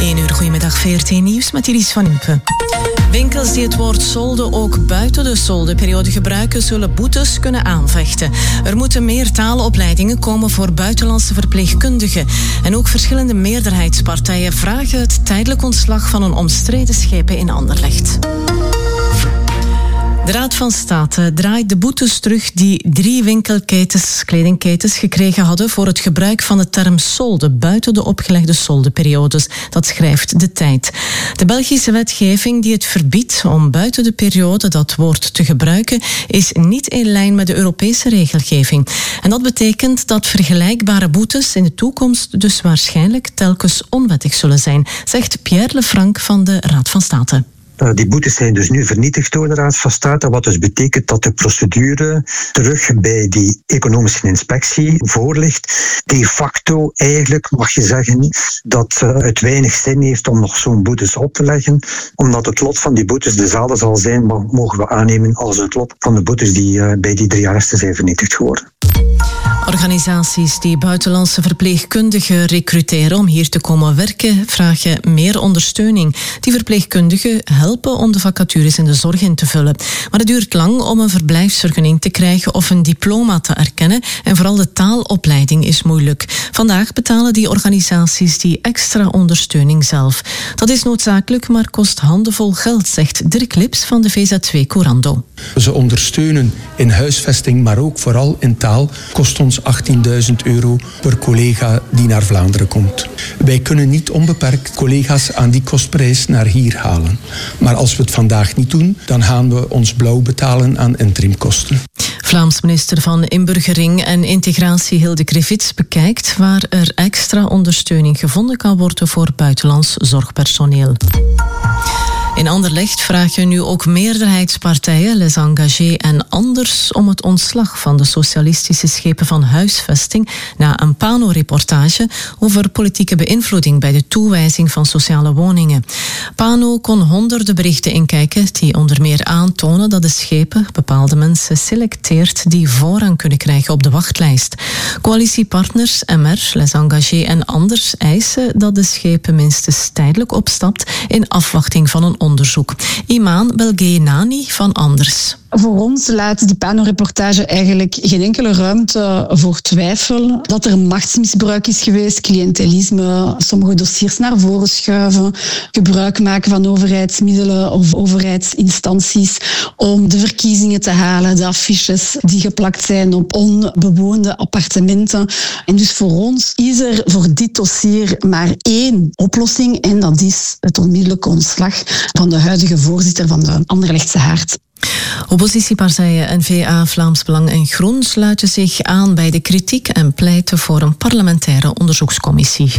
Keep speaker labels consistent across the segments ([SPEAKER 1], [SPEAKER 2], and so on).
[SPEAKER 1] 1 uur, goedemiddag, VRT Nieuws met Iris van Impen. Winkels die het woord solde ook buiten de soldeperiode gebruiken, zullen boetes kunnen aanvechten. Er moeten meer taalopleidingen komen voor buitenlandse verpleegkundigen. En ook verschillende meerderheidspartijen vragen het tijdelijk ontslag van een omstreden schepen in Anderlecht. De Raad van State draait de boetes terug die 3 winkelketens, kledingketens, gekregen hadden voor het gebruik van de term solde buiten de opgelegde soldeperiodes. Dat schrijft De Tijd. De Belgische wetgeving die het verbiedt om buiten de periode dat woord te gebruiken, is niet in lijn met de Europese regelgeving. En dat betekent dat vergelijkbare boetes in de toekomst dus waarschijnlijk telkens onwettig zullen zijn, zegt Pierre Lefranc van de Raad van State.
[SPEAKER 2] Die boetes zijn dus nu vernietigd door de Raad van State, wat dus betekent dat de procedure terug bij die economische inspectie voorligt. De facto eigenlijk mag je zeggen dat het weinig zin heeft om nog zo'n boetes op te leggen, omdat het lot van die boetes dezelfde zal zijn, maar mogen we aannemen als het lot van de boetes die bij die 3 arresten zijn vernietigd geworden.
[SPEAKER 1] Organisaties die buitenlandse verpleegkundigen recruteren om hier te komen werken, vragen meer ondersteuning. Die verpleegkundigen helpen om de vacatures in de zorg in te vullen. Maar het duurt lang om een verblijfsvergunning te krijgen of een diploma te erkennen. En vooral de taalopleiding is moeilijk. Vandaag betalen die organisaties die extra ondersteuning zelf. Dat is noodzakelijk, maar kost handenvol geld, zegt Dirk Lips van de VZ2 Corando.
[SPEAKER 3] Ze ondersteunen in huisvesting, maar ook vooral in taal, kost ons €18.000 per collega die naar Vlaanderen komt. Wij kunnen niet onbeperkt collega's aan die kostprijs naar hier halen. Maar als we het vandaag niet doen, dan gaan we ons blauw betalen aan interimkosten.
[SPEAKER 1] Vlaams minister van Inburgering en Integratie Hilde Krivits bekijkt waar er extra ondersteuning gevonden kan worden voor buitenlands zorgpersoneel. In Anderlecht vragen nu ook meerderheidspartijen, Les Engagés en Anders, om het ontslag van de socialistische schepen van huisvesting na een Pano-reportage over politieke beïnvloeding bij de toewijzing van sociale woningen. Pano kon honderden berichten inkijken die onder meer aantonen dat de schepen bepaalde mensen selecteert die voorrang kunnen krijgen op de wachtlijst. Coalitiepartners MR, Les Engagés en Anders eisen dat de schepen minstens tijdelijk opstapt in afwachting van een onderzoek. Imaan Belgenani van Anders.
[SPEAKER 4] Voor ons laat die Pano-reportage eigenlijk geen enkele ruimte voor twijfel. Dat er machtsmisbruik is geweest, cliëntelisme, sommige dossiers naar voren schuiven, gebruik maken van overheidsmiddelen of overheidsinstanties om de verkiezingen te halen, de affiches die geplakt zijn op onbewoonde appartementen. En dus voor ons is er voor dit dossier maar 1 oplossing en dat is het onmiddellijke ontslag van de huidige voorzitter van de Anderlechtse Haard.
[SPEAKER 1] Oppositiepartijen N-VA, Vlaams Belang en Groen sluiten zich aan bij de kritiek en pleiten voor een parlementaire onderzoekscommissie.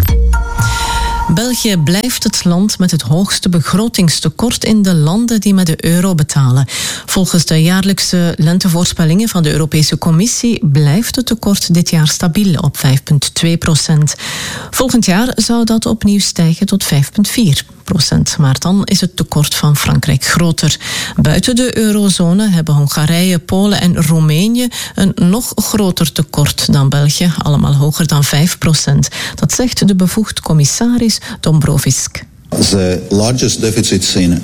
[SPEAKER 1] België blijft het land met het hoogste begrotingstekort in de landen die met de euro betalen. Volgens de jaarlijkse lentevoorspellingen van de Europese Commissie blijft het tekort dit jaar stabiel op 5,2%. Volgend jaar zou dat opnieuw stijgen tot 5,4%. Maar dan is het tekort van Frankrijk groter. Buiten de eurozone hebben Hongarije, Polen en Roemenië een nog groter tekort dan België, allemaal hoger dan 5%. Dat zegt de bevoegd commissaris Dombrovskis.
[SPEAKER 5] The largest deficits in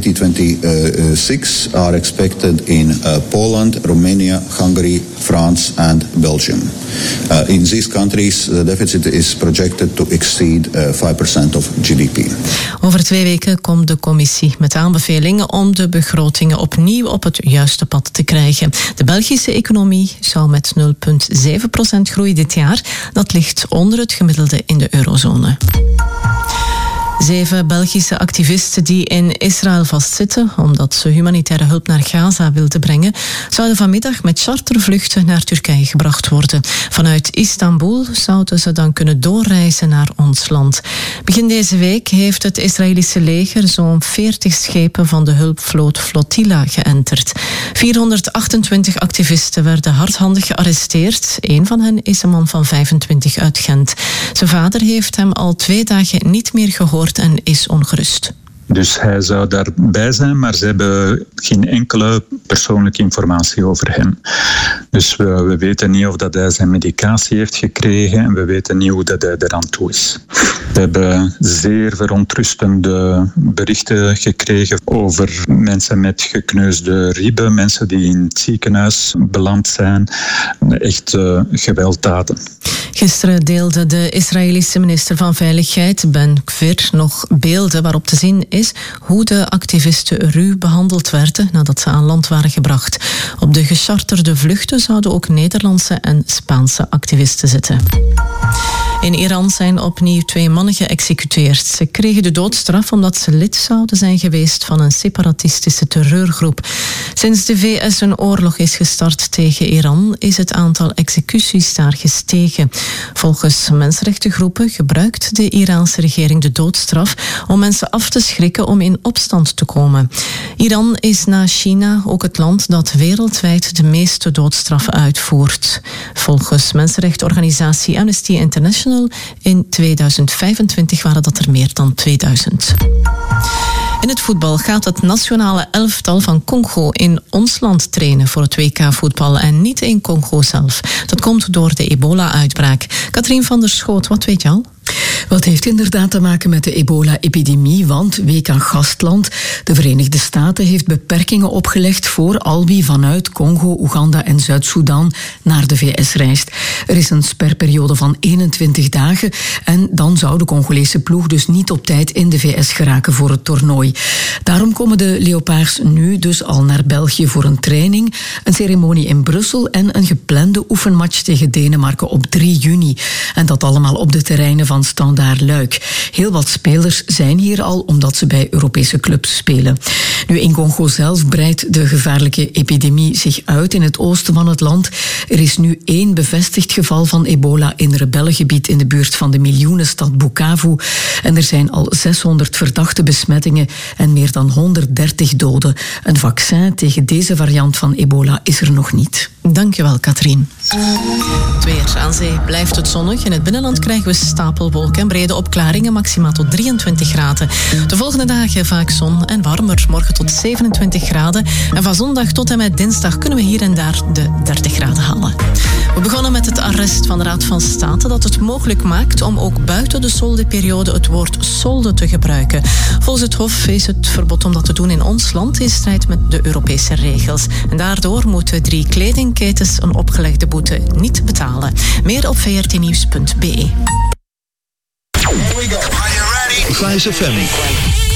[SPEAKER 5] 2026 are expected in Poland, Romania, Hungary, France and Belgium. In these countries, the deficit is projected to exceed 5% of GDP.
[SPEAKER 1] Over 2 weken komt de commissie met aanbevelingen om de begrotingen opnieuw op het juiste pad te krijgen. De Belgische economie zou met 0,7% groeien dit jaar. Dat ligt onder het gemiddelde in de eurozone. 7 Belgische activisten die in Israël vastzitten omdat ze humanitaire hulp naar Gaza wilden brengen, zouden vanmiddag met chartervluchten naar Turkije gebracht worden. Vanuit Istanbul zouden ze dan kunnen doorreizen naar ons land. Begin deze week heeft het Israëlische leger zo'n 40 schepen van de hulpvloot Flotilla geënterd. 428 activisten werden hardhandig gearresteerd. Een van hen is een man van 25 uit Gent. Zijn vader heeft hem al 2 dagen niet meer gehoord en is ongerust.
[SPEAKER 6] Dus hij zou daarbij zijn, maar ze hebben geen enkele persoonlijke informatie over hem. Dus we weten niet of dat hij zijn medicatie heeft gekregen en we weten niet hoe dat hij eraan toe is. We hebben zeer verontrustende berichten gekregen over mensen met gekneusde ribben, mensen die in het ziekenhuis beland zijn. Echt gewelddaden.
[SPEAKER 1] Gisteren deelde de Israëlische minister van Veiligheid, Ben Gvir, nog beelden waarop te zien is hoe de activisten ruw behandeld werden nadat ze aan land waren gebracht. Op de gecharterde vluchten zouden ook Nederlandse en Spaanse activisten zitten. In Iran zijn opnieuw 2 mannen geëxecuteerd. Ze kregen de doodstraf omdat ze lid zouden zijn geweest van een separatistische terreurgroep. Sinds de VS een oorlog is gestart tegen Iran, is het aantal executies daar gestegen. Volgens mensenrechtengroepen gebruikt de Iraanse regering de doodstraf om mensen af te schrikken om in opstand te komen. Iran is na China ook het land dat wereldwijd de meeste doodstraffen uitvoert. Volgens mensenrechtenorganisatie Amnesty International in 2025 waren dat er meer dan 2000. In het voetbal gaat het nationale elftal van Congo in ons land trainen voor het WK-voetbal en niet in Congo zelf. Dat komt door de ebola-uitbraak. Katrien van der Schoot, wat weet je al?
[SPEAKER 7] Wat heeft inderdaad te maken met de ebola-epidemie, want WK-gastland, de Verenigde Staten, heeft beperkingen opgelegd voor al wie vanuit Congo, Oeganda en Zuid-Soedan naar de VS reist. Er is een sperperiode van 21 dagen en dan zou de Congolese ploeg dus niet op tijd in de VS geraken voor het toernooi. Daarom komen de Leopards nu dus al naar België voor een training, een ceremonie in Brussel en een geplande oefenmatch tegen Denemarken op 3 juni. En dat allemaal op de terreinen van Standaard Luik. Heel wat spelers zijn hier al omdat ze bij Europese clubs spelen. Nu, in Congo zelf breidt de gevaarlijke epidemie zich uit in het oosten van het land. Er is nu 1 bevestigd geval van ebola in rebellengebied in de buurt van de miljoenenstad Bukavu. En er zijn al 600 verdachte besmettingen en meer dan 130 doden. Een vaccin tegen deze variant van ebola is er nog niet.
[SPEAKER 1] Dankjewel, Katrien. Het weer. Aan zee blijft het zonnig. In het binnenland krijgen we stapelwolken en brede opklaringen, maximaal tot 23 graden. De volgende dagen vaak zon en warmer. Morgen tot 27 graden. En van zondag tot en met dinsdag kunnen we hier en daar de 30 graden halen. We begonnen met het arrest van de Raad van State dat het mogelijk maakt om ook buiten de soldeperiode het woord solde te gebruiken. Volgens het Hof is het verbod om dat te doen in ons land in strijd met de Europese regels. En daardoor moeten 3 kledingketens een opgelegde boete niet betalen. Meer op vrtnieuws.be.
[SPEAKER 8] Here we go. Are you ready?
[SPEAKER 9] Fijs FM.